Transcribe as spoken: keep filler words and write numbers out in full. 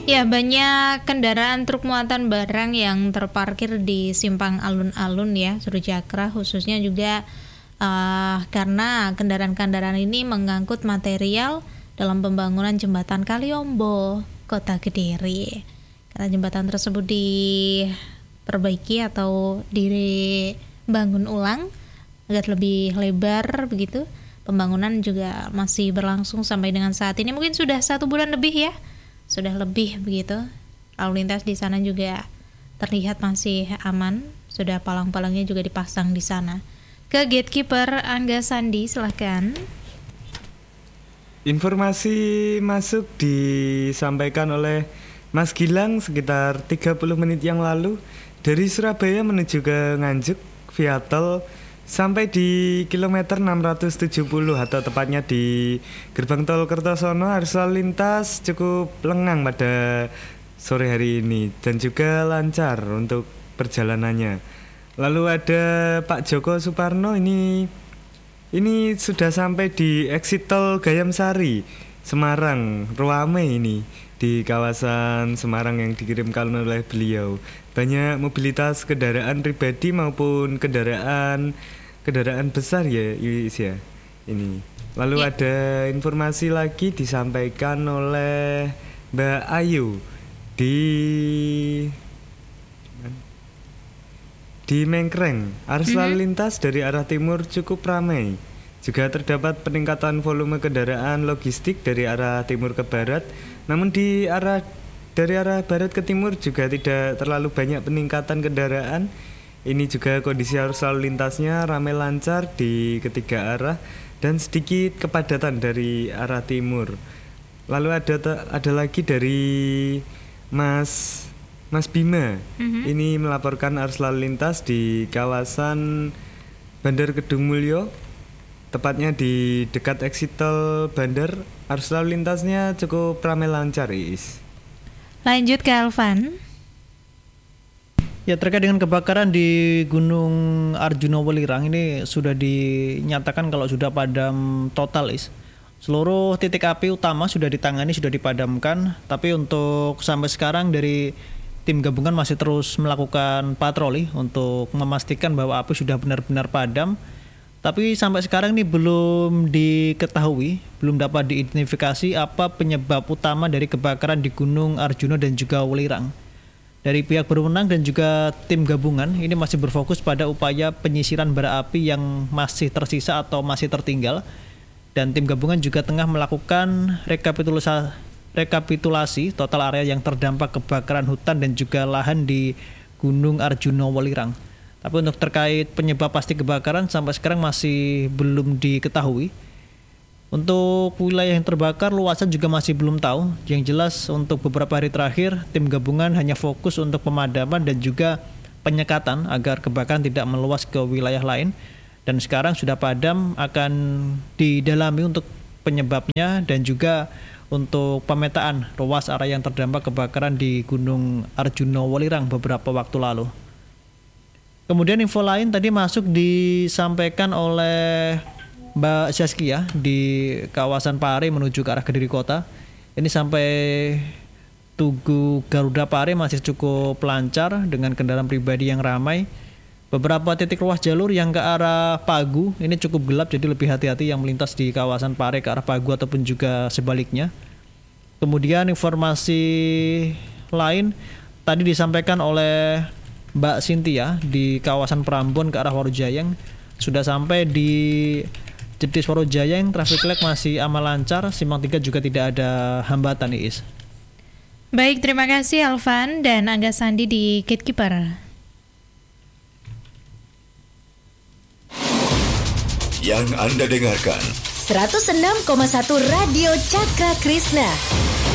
Ya, banyak kendaraan truk muatan barang yang terparkir di simpang alun-alun ya, Surujakra khususnya juga uh, karena kendaraan-kendaraan ini mengangkut material dalam pembangunan jembatan Kaliombo, Kota Kediri. Karena jembatan tersebut diperbaiki atau dibangun ulang agar lebih lebar begitu. Pembangunan juga masih berlangsung sampai dengan saat ini, mungkin sudah satu bulan lebih ya. Sudah lebih begitu. Lalu lintas di sana juga terlihat masih aman. Sudah palang-palangnya juga dipasang di sana. Ke gatekeeper Angga Sandi, silahkan. Informasi masuk disampaikan oleh Mas Gilang sekitar tiga puluh menit yang lalu dari Surabaya menuju ke Nganjuk via tol sampai di kilometer enam ratus tujuh puluh atau tepatnya di gerbang tol Kertosono. Arus lalu lintas cukup lengang pada sore hari ini dan juga lancar untuk perjalanannya. Lalu ada Pak Joko Suparno, ini ini sudah sampai di exit tol Gayam Sari, Semarang, Ruame ini di kawasan Semarang yang dikirimkan oleh beliau. Banyak mobilitas kendaraan pribadi maupun kendaraan kendaraan besar ya, Iwis ya. Ini. Lalu ya. Ada informasi lagi disampaikan oleh Mbak Ayu di di Mengkreng. Arus mm-hmm. lalu lintas dari arah timur cukup ramai. Juga terdapat peningkatan volume kendaraan logistik dari arah timur ke barat. Namun di arah dari arah barat ke timur juga tidak terlalu banyak peningkatan kendaraan. Ini juga kondisi arus lalu lintasnya ramai lancar di ketiga arah dan sedikit kepadatan dari arah timur. Lalu ada ada lagi dari Mas Mas Bima. Mm-hmm. Ini melaporkan arus lalu lintas di kawasan Bandar Kedung Mulyo, tepatnya di dekat exit tol Bandar. Arus lalu lintasnya cukup ramai lancar, Is. Lanjut ke Alvan. Ya, terkait dengan kebakaran di Gunung Arjuna Welirang ini sudah dinyatakan kalau sudah padam total, Is. Seluruh titik api utama sudah ditangani, sudah dipadamkan, tapi untuk sampai sekarang dari tim gabungan masih terus melakukan patroli untuk memastikan bahwa api sudah benar-benar padam. Tapi sampai sekarang ini belum diketahui, belum dapat diidentifikasi apa penyebab utama dari kebakaran di Gunung Arjuna dan juga Welirang. Dari pihak berwenang dan juga tim gabungan ini masih berfokus pada upaya penyisiran bara api yang masih tersisa atau masih tertinggal. Dan tim gabungan juga tengah melakukan rekapitulasi, rekapitulasi total area yang terdampak kebakaran hutan dan juga lahan di Gunung Arjuna Welirang. Tapi untuk terkait penyebab pasti kebakaran sampai sekarang masih belum diketahui. Untuk wilayah yang terbakar luasan juga masih belum tahu. Yang jelas untuk beberapa hari terakhir tim gabungan hanya fokus untuk pemadaman dan juga penyekatan agar kebakaran tidak meluas ke wilayah lain. Dan sekarang sudah padam, akan didalami untuk penyebabnya dan juga untuk pemetaan ruas area yang terdampak kebakaran di Gunung Arjuna Welirang beberapa waktu lalu. Kemudian info lain tadi masuk disampaikan oleh Mbak Zaskia di kawasan Pare menuju ke arah Kediri Kota. Ini sampai Tugu Garuda Pare masih cukup lancar dengan kendaraan pribadi yang ramai. Beberapa titik ruas jalur yang ke arah Pagu ini cukup gelap, jadi lebih hati-hati yang melintas di kawasan Pare ke arah Pagu ataupun juga sebaliknya. Kemudian informasi lain tadi disampaikan oleh Mbak Cynthia di kawasan Prambon ke arah Warujayang. Sudah sampai di Jetis Warujayang, traffic light masih aman lancar, simpang tiga juga tidak ada hambatan, Iis. Baik, terima kasih Alvan dan Angga Sandi di Gatekeeper. Yang Anda dengarkan seratus enam koma satu Radio Cakra Krishna.